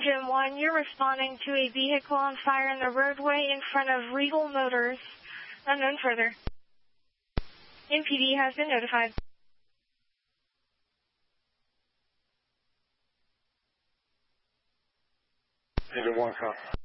Engine 1, you're responding to a vehicle on fire in the roadway in front of Regal Motors. Unknown further. MPD has been notified. Engine 1, copy.